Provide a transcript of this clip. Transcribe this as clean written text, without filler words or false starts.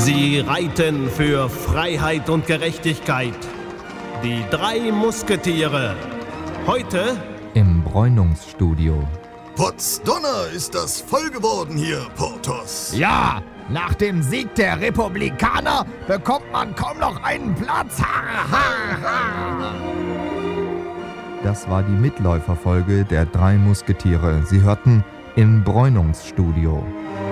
Sie reiten für Freiheit und Gerechtigkeit. Die 3 Musketiere. Heute im Bräunungsstudio. Potzdonner, ist das voll geworden hier, Porthos. Ja, nach dem Sieg der Republikaner bekommt man kaum noch einen Platz. Das war die Mitläuferfolge der 3 Musketiere. Sie hörten im Bräunungsstudio.